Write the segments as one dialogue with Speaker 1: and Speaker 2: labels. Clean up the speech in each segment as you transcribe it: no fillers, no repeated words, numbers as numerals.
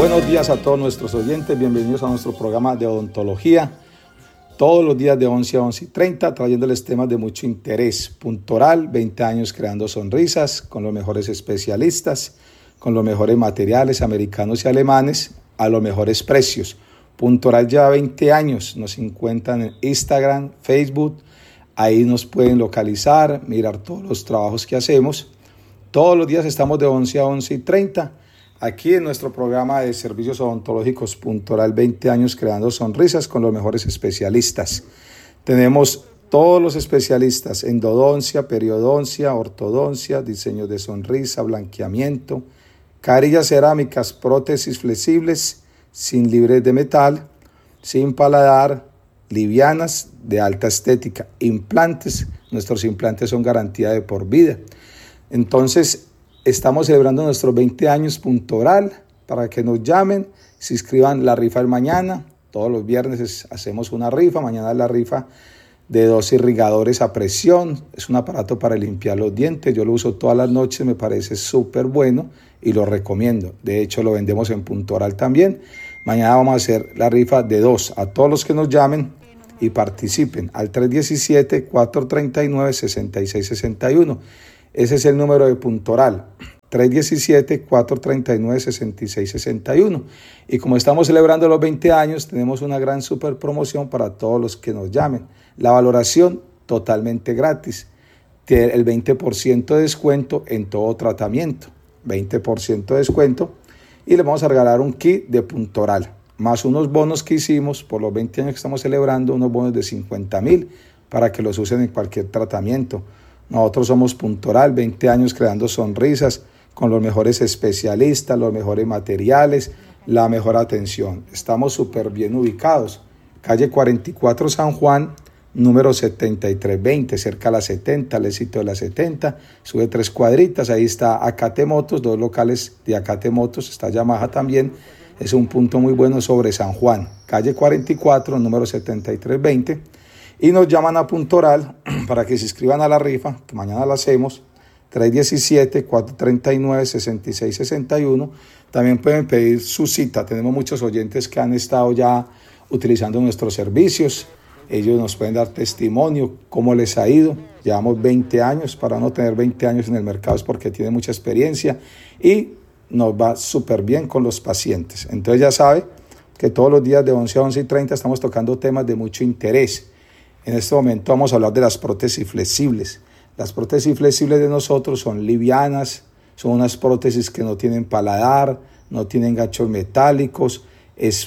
Speaker 1: Buenos días a todos nuestros oyentes, bienvenidos a nuestro programa de odontología. Todos los días de 11 a 11:30, trayéndoles temas de mucho interés. Puntoral, 20 años creando sonrisas, con los mejores especialistas, con los mejores materiales americanos y alemanes, a los mejores precios. Puntoral lleva 20 años, nos encuentran en Instagram, Facebook, ahí nos pueden localizar, mirar todos los trabajos que hacemos. Todos los días estamos de 11 a 11:30. Aquí en nuestro programa de servicios odontológicos Puntoral, 20 años creando sonrisas con los mejores especialistas. Tenemos todos los especialistas: endodoncia, periodoncia, ortodoncia, diseño de sonrisa, blanqueamiento, carillas cerámicas, prótesis flexibles, sin libres de metal, sin paladar, livianas, de alta estética, implantes. Nuestros implantes son garantía de por vida. Entonces, estamos celebrando nuestros 20 años Puntoral, para que nos llamen, se inscriban. La rifa es mañana, todos los viernes hacemos una rifa. Mañana es la rifa de 2 irrigadores a presión, es un aparato para limpiar los dientes, yo lo uso todas las noches, me parece súper bueno y lo recomiendo. De hecho, lo vendemos en Puntoral también. Mañana vamos a hacer la rifa de 2 a todos los que nos llamen y participen al 317-439-6661. Ese es el número de Puntoral, 317-439-6661. Y como estamos celebrando los 20 años, tenemos una gran super promoción para todos los que nos llamen. La valoración totalmente gratis, el 20% de descuento en todo tratamiento, 20% de descuento, y les vamos a regalar un kit de Puntoral, más unos bonos que hicimos por los 20 años que estamos celebrando, unos bonos de 50,000 para que los usen en cualquier tratamiento. Nosotros somos Puntoral, 20 años creando sonrisas con los mejores especialistas, los mejores materiales, la mejor atención. Estamos súper bien ubicados. Calle 44 San Juan, número 7320, cerca a la 70, al éxito de la 70. Sube 3 cuadritas, ahí está Acate Motos, 2 locales de Acate Motos, está Yamaha también. Es un punto muy bueno sobre San Juan. Calle 44, número 7320. Y nos llaman a Puntoral para que se inscriban a la rifa, que mañana la hacemos, 317-439-6661. También pueden pedir su cita. Tenemos muchos oyentes que han estado ya utilizando nuestros servicios. Ellos nos pueden dar testimonio, cómo les ha ido. Llevamos 20 años, para no tener 20 años en el mercado es porque tiene mucha experiencia y nos va súper bien con los pacientes. Entonces ya sabe que todos los días de 11 a 11:30 estamos tocando temas de mucho interés. En este momento vamos a hablar de las prótesis flexibles. Las prótesis flexibles de nosotros son livianas, son unas prótesis que no tienen paladar, no tienen ganchos metálicos, es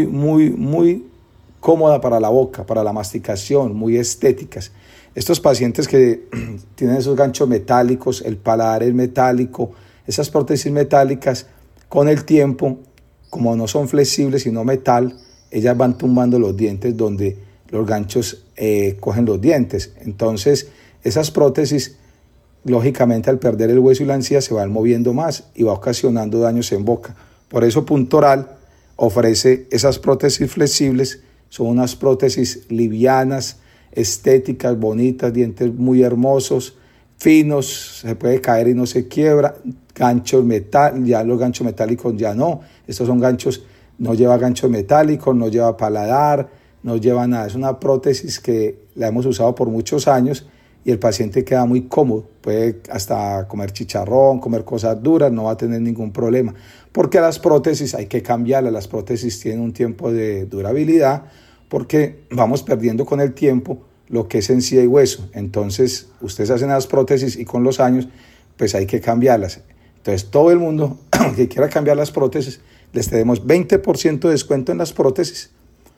Speaker 1: muy cómoda para la boca, para la masticación, muy estéticas. Estos pacientes que tienen esos ganchos metálicos, el paladar es metálico, esas prótesis metálicas, con el tiempo, como no son flexibles sino metal, ellas van tumbando los dientes donde los ganchos cogen los dientes. Entonces, esas prótesis, lógicamente, al perder el hueso y la encía, se van moviendo más y va ocasionando daños en boca. Por eso Puntoral ofrece esas prótesis flexibles. Son unas prótesis livianas, estéticas, bonitas, dientes muy hermosos, finos, se puede caer y no se quiebra. Ganchos metal, ya los ganchos metálicos ya no. Estos son ganchos, no lleva ganchos metálicos, no lleva paladar, no lleva nada. Es una prótesis que la hemos usado por muchos años y el paciente queda muy cómodo. Puede hasta comer chicharrón, comer cosas duras, no va a tener ningún problema. Porque las prótesis hay que cambiarlas. Las prótesis tienen un tiempo de durabilidad porque vamos perdiendo con el tiempo lo que es encía y hueso. Entonces, ustedes hacen las prótesis y con los años, pues hay que cambiarlas. Entonces, todo el mundo que quiera cambiar las prótesis, les tenemos 20% de descuento en las prótesis,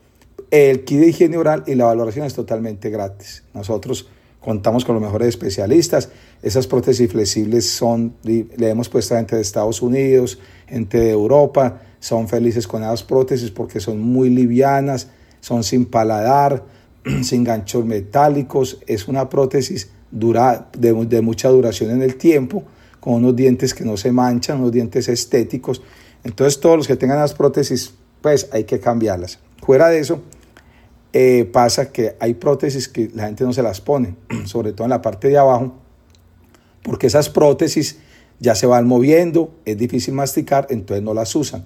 Speaker 1: el kit de higiene oral y la valoración es totalmente gratis. Nosotros contamos con los mejores especialistas. Esas prótesis flexibles le hemos puesto a gente de Estados Unidos, gente de Europa, son felices con esas prótesis porque son muy livianas, son sin paladar, sin ganchos metálicos. Es una prótesis de mucha duración en el tiempo, con unos dientes que no se manchan, unos dientes estéticos. Entonces todos los que tengan las prótesis, pues hay que cambiarlas. Fuera de eso, pasa que hay prótesis que la gente no se las pone, sobre todo en la parte de abajo, porque esas prótesis ya se van moviendo, es difícil masticar, entonces no las usan.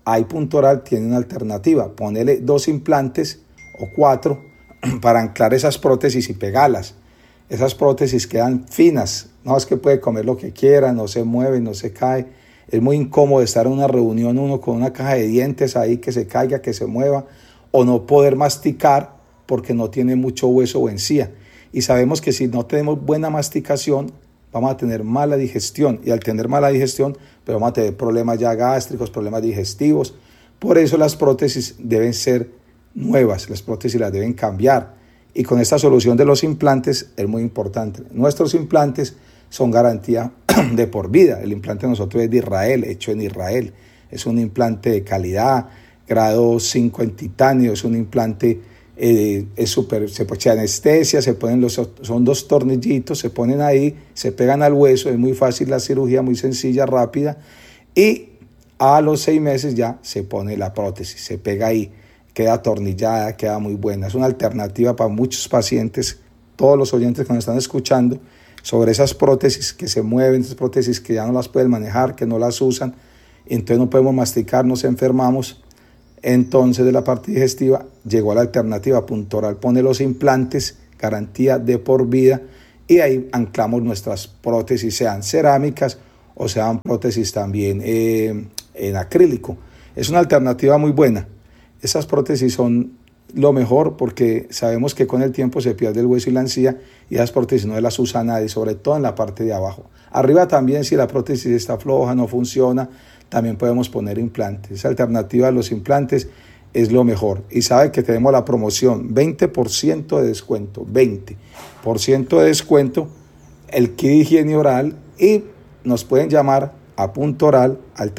Speaker 1: ahí Puntoral tiene una alternativa, ponele 2 implantes o 4 para anclar esas prótesis y pegarlas. Esas prótesis quedan finas, no es que puede comer lo que quiera, no se mueve, no se cae. Es muy incómodo estar en una reunión uno con una caja de dientes ahí que se caiga, que se mueva, o no poder masticar porque no tiene mucho hueso o encía. Y sabemos que si no tenemos buena masticación, vamos a tener mala digestión. Y al tener mala digestión, pues vamos a tener problemas ya gástricos, problemas digestivos. Por eso las prótesis deben ser nuevas, las prótesis las deben cambiar. Y con esta solución de los implantes es muy importante. Nuestros implantes son garantía de por vida. El implante de nosotros es de Israel, hecho en Israel. Es un implante de calidad, grado 5 en titanio, es un implante, es súper, se pone anestesia, son 2 tornillitos, se ponen ahí, se pegan al hueso, es muy fácil la cirugía, muy sencilla, rápida, y a los 6 meses ya se pone la prótesis, se pega ahí, queda atornillada, queda muy buena. Es una alternativa para muchos pacientes, todos los oyentes que nos están escuchando, sobre esas prótesis que se mueven, esas prótesis que ya no las pueden manejar, que no las usan, entonces no podemos masticar, nos enfermamos. Entonces de la parte digestiva llegó la alternativa. Puntoral pone los implantes, garantía de por vida, y ahí anclamos nuestras prótesis, sean cerámicas o sean prótesis también en acrílico. Es una alternativa muy buena. Esas prótesis son lo mejor porque sabemos que con el tiempo se pierde el hueso y la encía, y esas prótesis no las usa nadie, sobre todo en la parte de abajo. Arriba también, si la prótesis está floja, no funciona, también podemos poner implantes. Esa alternativa a los implantes es lo mejor. Y sabe que tenemos la promoción, 20% de descuento, 20% de descuento, el kit de higiene oral, y nos pueden llamar a Puntoral al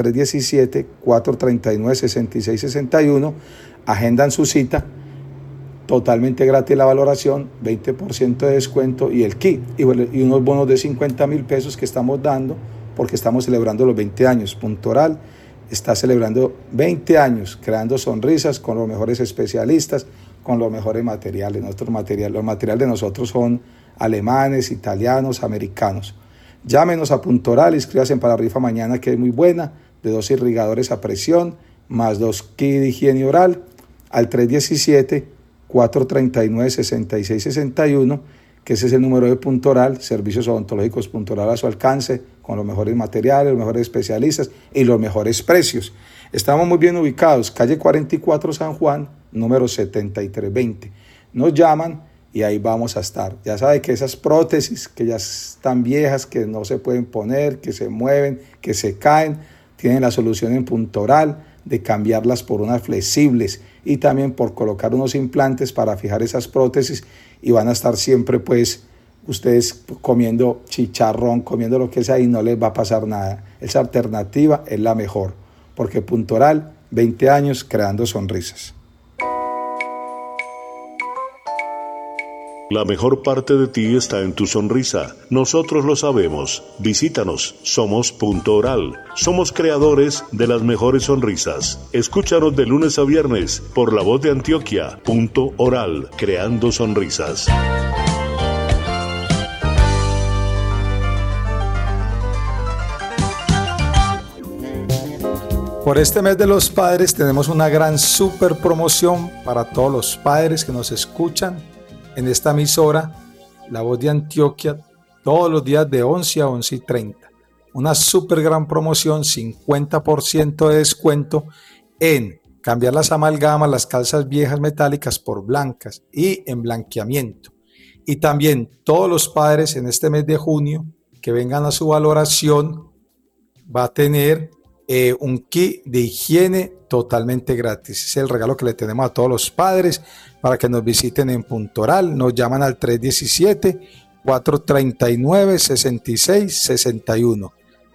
Speaker 1: 317-439-6661, agendan su cita, totalmente gratis la valoración, 20% de descuento y el kit, y unos bonos de 50,000 pesos que estamos dando porque estamos celebrando los 20 años. Puntoral está celebrando 20 años creando sonrisas con los mejores especialistas, con los mejores materiales. Los materiales de nosotros son alemanes, italianos, americanos. Llámenos a Puntoral, inscríbase para la rifa mañana, que es muy buena, de 2 irrigadores a presión, más 2 kits de higiene oral, al 317-439-6661, que ese es el número de Puntoral, servicios odontológicos Puntoral a su alcance, con los mejores materiales, los mejores especialistas y los mejores precios. Estamos muy bien ubicados, calle 44 San Juan, número 7320. Nos llaman y ahí vamos a estar. Ya sabe que esas prótesis que ya están viejas, que no se pueden poner, que se mueven, que se caen, tienen la solución en Puntoral de cambiarlas por unas flexibles y también por colocar unos implantes para fijar esas prótesis, y van a estar siempre pues ustedes comiendo chicharrón, comiendo lo que sea, y no les va a pasar nada. Esa alternativa es la mejor, porque Puntoral, 20 años creando sonrisas.
Speaker 2: La mejor parte de ti está en tu sonrisa. Nosotros lo sabemos. Visítanos. Somos Puntoral. Somos creadores de las mejores sonrisas. Escúchanos de lunes a viernes por La Voz de Antioquia. Puntoral. Creando sonrisas.
Speaker 1: Por este mes de los padres tenemos una gran super promoción para todos los padres que nos escuchan en esta emisora, La Voz de Antioquia, todos los días de 11 a 11:30. Una súper gran promoción, 50% de descuento en cambiar las amalgamas, las calzas viejas metálicas por blancas y en blanqueamiento. Y también todos los padres en este mes de junio que vengan a su valoración va a tener un kit de higiene totalmente gratis. Es el regalo que le tenemos a todos los padres para que nos visiten en Puntoral. Nos llaman al 317-439-6661.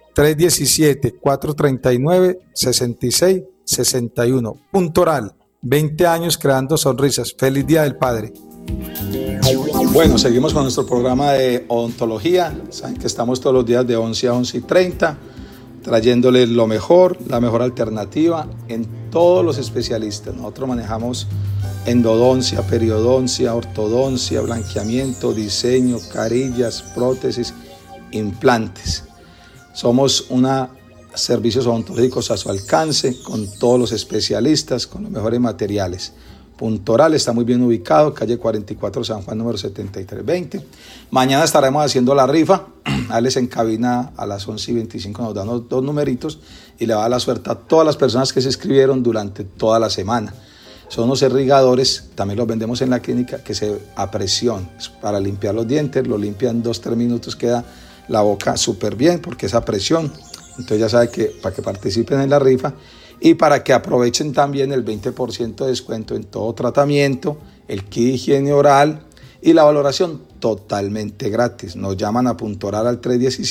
Speaker 1: 317-439-6661. Puntoral, 20 años creando sonrisas. Feliz Día del Padre. Bueno, seguimos con nuestro programa de odontología. Saben que estamos todos los días de 11 a 11:30. Trayéndoles lo mejor, la mejor alternativa en todos los especialistas. Nosotros manejamos endodoncia, periodoncia, ortodoncia, blanqueamiento, diseño, carillas, prótesis, implantes. Somos una servicios odontológicos a su alcance, con todos los especialistas, con los mejores materiales. Punto Oral está muy bien ubicado, calle 44 San Juan, número 7320. Mañana estaremos haciendo la rifa. Alex en cabina a las 11:25 nos dan los 2 numeritos y le va a dar la suerte a todas las personas que se inscribieron durante toda la semana. Son unos irrigadores, también los vendemos en la clínica, que se a presión, para limpiar los dientes, lo limpian 2-3 minutos, queda la boca súper bien porque es a presión. Entonces ya sabe que para que participen en la rifa y para que aprovechen también el 20% de descuento en todo tratamiento, el kit de higiene oral y la valoración totalmente gratis. Nos llaman a Punto Oral al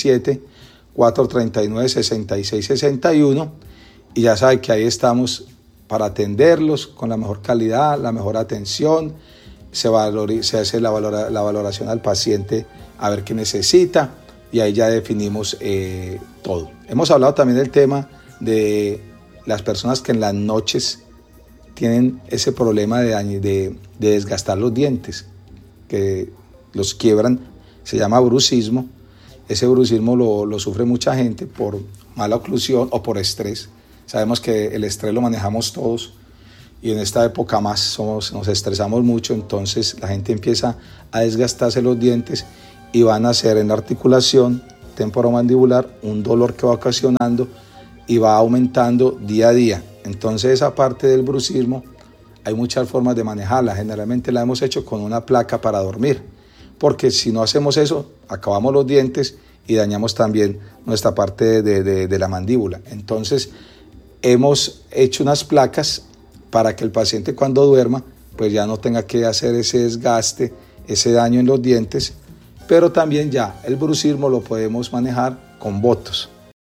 Speaker 1: 317-439-6661 y ya sabe que ahí estamos para atenderlos con la mejor calidad, la mejor atención. Se hace la valoración al paciente a ver qué necesita y ahí ya definimos todo. Hemos hablado también del tema de las personas que en las noches tienen ese problema de desgastar los dientes, que los quiebran, se llama bruxismo. Ese bruxismo lo sufre mucha gente por mala oclusión o por estrés. Sabemos que el estrés lo manejamos todos y en esta época más nos estresamos mucho, entonces la gente empieza a desgastarse los dientes y van a hacer en la articulación temporomandibular un dolor que va ocasionando y va aumentando día a día. Entonces esa parte del bruxismo hay muchas formas de manejarla. Generalmente la hemos hecho con una placa para dormir, porque si no hacemos eso, acabamos los dientes y dañamos también nuestra parte de la mandíbula. Entonces hemos hecho unas placas para que el paciente cuando duerma pues ya no tenga que hacer ese desgaste, ese daño en los dientes, pero también ya el bruxismo lo podemos manejar con botos.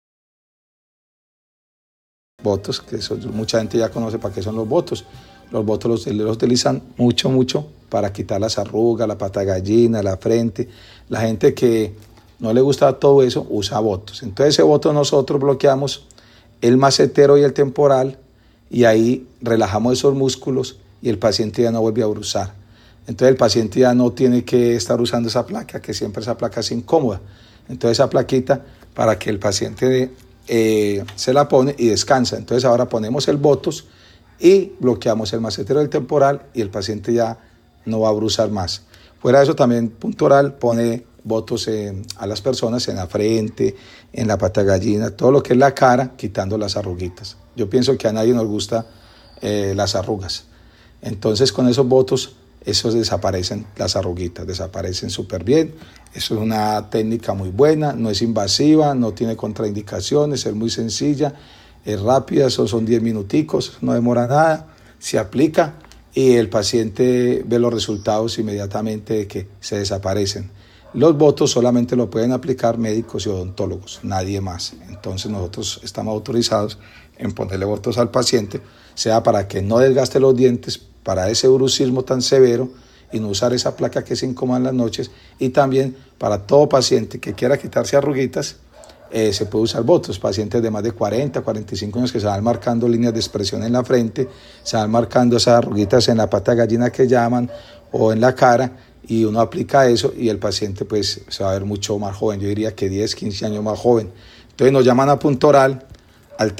Speaker 1: Botos, que mucha gente ya conoce para qué son los botos. Los botos los utilizan mucho para quitar las arrugas, la pata de gallina, la frente. La gente que no le gusta todo eso usa botos. Entonces ese boto nosotros bloqueamos el macetero y el temporal y ahí relajamos esos músculos y el paciente ya no vuelve a bruxar. Entonces el paciente ya no tiene que estar usando esa placa, que siempre esa placa es incómoda. Entonces esa plaquita para que el paciente se la pone y descansa. Entonces ahora ponemos el botos y bloqueamos el macetero del temporal y el paciente ya no va a bruxar más. Fuera de eso también Punto Oral pone botos a las personas en la frente, en la pata de gallina, todo lo que es la cara, quitando las arruguitas. Yo pienso que a nadie nos gusta las arrugas. Entonces con esos botos, esos desaparecen, las arruguitas desaparecen súper bien. Eso es una técnica muy buena, no es invasiva, no tiene contraindicaciones, es muy sencilla, es rápida, eso son 10 minuticos, no demora nada, se aplica y el paciente ve los resultados inmediatamente de que se desaparecen. Los botos solamente lo pueden aplicar médicos y odontólogos, nadie más. Entonces nosotros estamos autorizados en ponerle botos al paciente, sea para que no desgaste los dientes, para ese bruxismo tan severo y no usar esa placa que se incomoda en las noches, y también para todo paciente que quiera quitarse arruguitas, se puede usar botos. Pacientes de más de 40, 45 años que se van marcando líneas de expresión en la frente, se van marcando esas arruguitas en la pata de gallina que llaman o en la cara, y uno aplica eso y el paciente pues se va a ver mucho más joven, yo diría que 10, 15 años más joven. Entonces nos llaman a Punto Oral al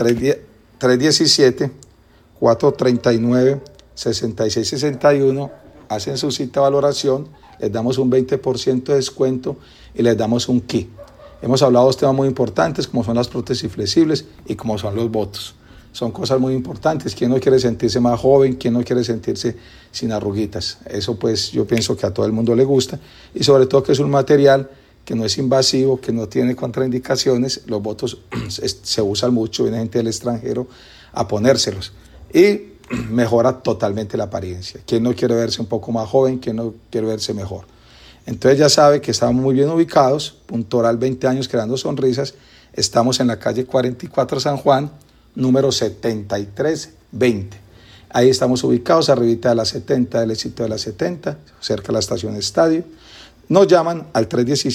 Speaker 1: 317-439-6661, hacen su cita de valoración, les damos un 20% de descuento y les damos un kit. Hemos hablado de dos temas muy importantes, como son las prótesis flexibles y como son los botos. Son cosas muy importantes. ¿Quién no quiere sentirse más joven? ¿Quién no quiere sentirse sin arruguitas? Eso pues yo pienso que a todo el mundo le gusta y sobre todo que es un material que no es invasivo, que no tiene contraindicaciones. Los botos se usan mucho, viene gente del extranjero a ponérselos y mejora totalmente la apariencia. ¿Quién no quiere verse un poco más joven? ¿Quién no quiere verse mejor? Entonces ya sabe que estamos muy bien ubicados. Punto Oral, 20 años creando sonrisas. Estamos en la calle 44 San Juan, número 7320. Ahí estamos ubicados, arribita de la 70, del éxito de la 70, cerca de la estación Estadio. Nos llaman al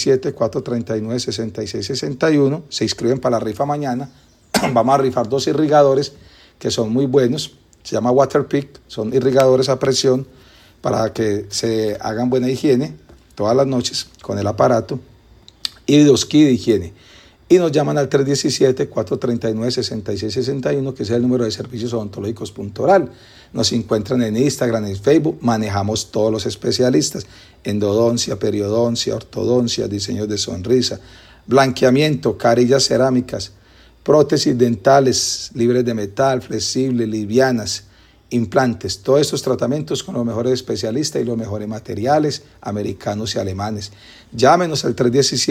Speaker 1: 317-439-6661, se inscriben para la rifa mañana. Vamos a rifar 2 irrigadores que son muy buenos, se llama Waterpik, son irrigadores a presión para que se hagan buena higiene todas las noches con el aparato, y 2 kits de higiene. y nos llaman al 317-439-6661, que es el número de servicios odontológicos Puntoral. Nos encuentran en Instagram, en Facebook, manejamos todos los especialistas: endodoncia, periodoncia, ortodoncia, diseños de sonrisa, blanqueamiento, carillas cerámicas, prótesis dentales libres de metal, flexibles, livianas, implantes, todos estos tratamientos con los mejores especialistas y los mejores materiales americanos y alemanes. Llámenos al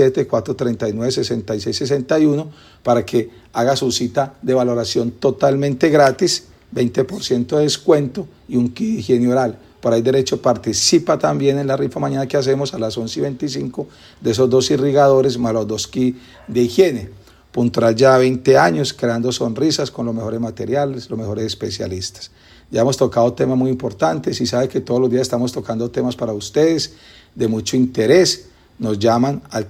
Speaker 1: 317-439-6661 para que haga su cita de valoración totalmente gratis, 20% de descuento y un kit de higiene oral. Por ahí derecho participa también en la rifa mañana que hacemos a las 11:25 de esos 2 irrigadores más los 2 kits de higiene. Puntoral ya 20 años creando sonrisas con los mejores materiales, los mejores especialistas. Ya hemos tocado temas muy importantes y sabe que todos los días estamos tocando temas para ustedes de mucho interés. Nos llaman al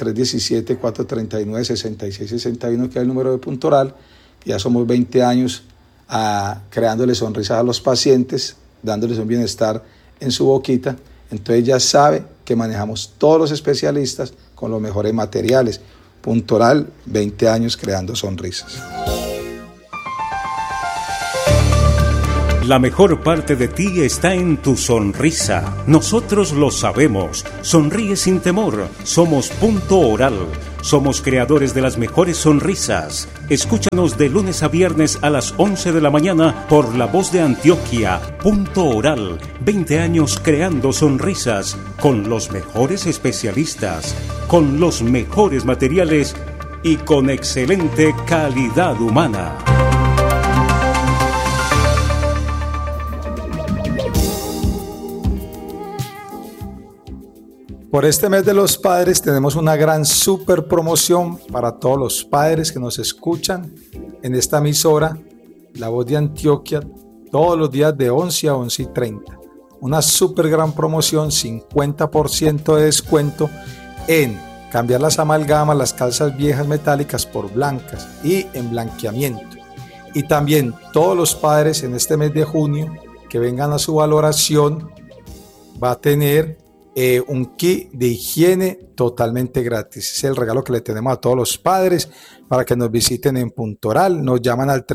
Speaker 1: 317-439-6661, que es el número de Puntoral. Ya somos 20 años creándoles sonrisas a los pacientes, dándoles un bienestar en su boquita. Entonces ya sabe que manejamos todos los especialistas con los mejores materiales. Puntoral, 20 años creando sonrisas.
Speaker 3: La mejor parte de ti está en tu sonrisa. Nosotros lo sabemos. Sonríe sin temor. Somos Punto Oral. Somos creadores de las mejores sonrisas. Escúchanos de lunes a viernes a las 11 de la mañana por La Voz de Antioquia. Punto Oral. 20 años creando sonrisas con los mejores especialistas, con los mejores materiales y con excelente calidad humana.
Speaker 1: Por este mes de los padres tenemos una gran super promoción para todos los padres que nos escuchan en esta emisora, La Voz de Antioquia, todos los días de 11 a 11:30. Una super gran promoción, 50% de descuento en cambiar las amalgamas, las calzas viejas metálicas por blancas y en blanqueamiento. Y también todos los padres en este mes de junio que vengan a su valoración va a tener un kit de higiene totalmente gratis. Es el regalo que le tenemos a todos los padres para que nos visiten en Puntoral. Nos llaman al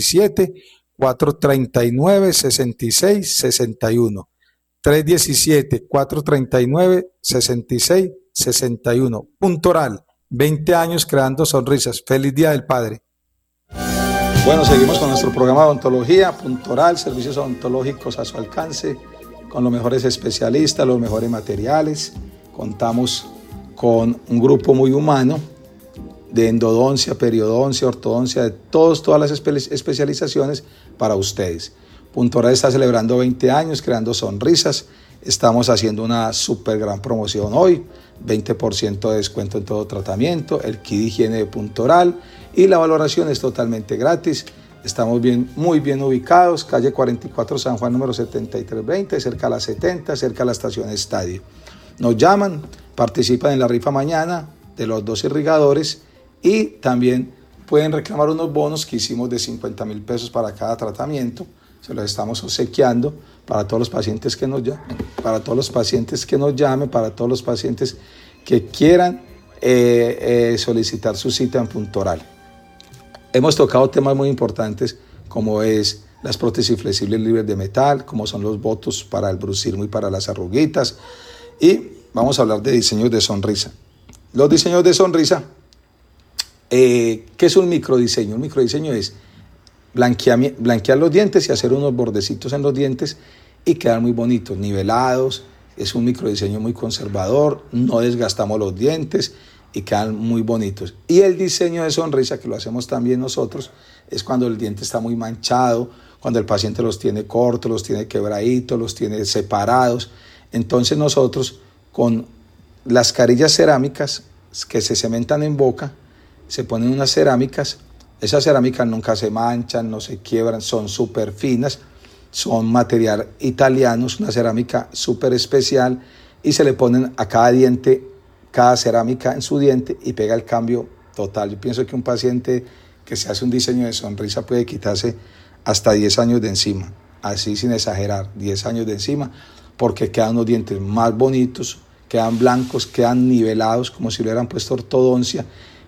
Speaker 1: 317-439-6661. 317-439-6661. Puntoral, 20 años creando sonrisas. Feliz Día del Padre. Bueno, seguimos con nuestro programa de odontología. Puntoral, servicios odontológicos a su alcance, con los mejores especialistas, los mejores materiales. Contamos con un grupo muy humano de endodoncia, periodoncia, ortodoncia, de todas las especializaciones para ustedes. Puntoral está celebrando 20 años creando sonrisas. Estamos haciendo una súper gran promoción hoy, 20% de descuento en todo tratamiento, el kit de higiene de Puntoral y la valoración es totalmente gratis. Estamos muy bien ubicados, calle 44 San Juan, número 7320, cerca a la 70, cerca a la estación Estadio. Nos llaman, participan en la rifa mañana de los 2 irrigadores y también pueden reclamar unos bonos que hicimos de 50,000 pesos para cada tratamiento. Se los estamos obsequiando para todos los pacientes que nos llamen, para todos los pacientes que quieran solicitar su cita en Puntoral. Hemos tocado temas muy importantes como es las prótesis flexibles libres de metal, como son los botox para el bruxismo y para las arruguitas. Y vamos a hablar de diseños de sonrisa. Los diseños de sonrisa, ¿qué es un microdiseño? Un microdiseño es blanquear los dientes y hacer unos bordecitos en los dientes y quedar muy bonitos, nivelados. Es un microdiseño muy conservador, no desgastamos los dientes y quedan muy bonitos. Y el diseño de sonrisa, que lo hacemos también nosotros, es cuando el diente está muy manchado, cuando el paciente los tiene cortos, los tiene quebraditos, los tiene separados. Entonces nosotros con las carillas cerámicas que se cementan en boca, se ponen unas cerámicas. Esas cerámicas nunca se manchan, no se quiebran, son súper finas, son material italiano, es una cerámica súper especial y se le ponen a cada diente, cada cerámica en su diente y pega el cambio total. Yo pienso que un paciente que se hace un diseño de sonrisa puede quitarse hasta 10 años de encima, así sin exagerar, 10 años de encima, porque quedan unos dientes más bonitos, quedan blancos, quedan nivelados como si le hubieran puesto ortodoncia,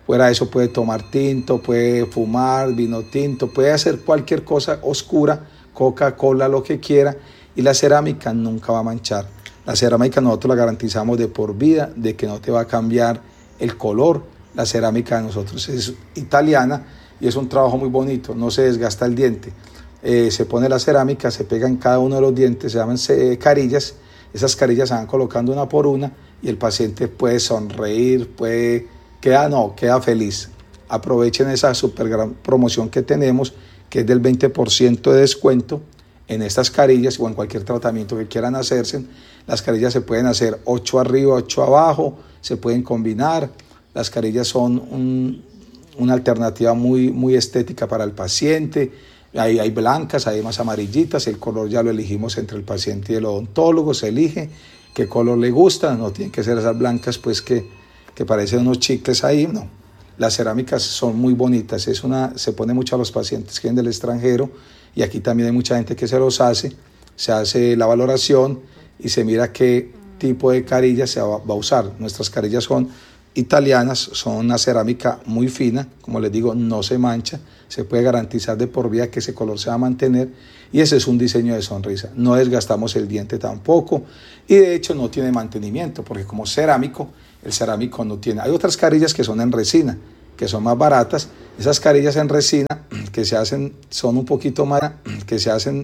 Speaker 1: Fuera de eso puede tomar tinto, puede fumar vino tinto, puede hacer cualquier cosa oscura, Coca-Cola, lo que quiera, y la cerámica nunca va a manchar. La cerámica nosotros la garantizamos de por vida, de que no te va a cambiar el color. La cerámica de nosotros es italiana y es un trabajo muy bonito, no se desgasta el diente. Se pone la cerámica, se pega en cada uno de los dientes, se llaman carillas. Esas carillas se van colocando una por una y el paciente puede sonreír, queda feliz. Aprovechen esa super gran promoción que tenemos, que es del 20% de descuento en estas carillas o en cualquier tratamiento que quieran hacerse. Las carillas se pueden hacer 8 arriba, 8 abajo, se pueden combinar. Las carillas son una alternativa muy, muy estética para el paciente. Hay blancas, hay más amarillitas, el color ya lo elegimos entre el paciente y el odontólogo, se elige qué color le gusta, no tienen que ser esas blancas pues que parecen unos chicles ahí, no. Las cerámicas son muy bonitas, se pone mucho a los pacientes que vienen del extranjero y aquí también hay mucha gente que se los hace, se hace la valoración y se mira qué tipo de carilla se va a usar. Nuestras carillas son italianas, son una cerámica muy fina, como les digo, no se mancha, se puede garantizar de por vida que ese color se va a mantener y ese es un diseño de sonrisa. No desgastamos el diente tampoco y de hecho no tiene mantenimiento porque como cerámico, el cerámico no tiene. Hay otras carillas que son en resina, que son más baratas. Esas carillas en resina que se hacen son un poquito más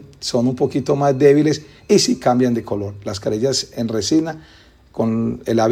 Speaker 1: débiles y sí cambian de color. Las carillas en resina con el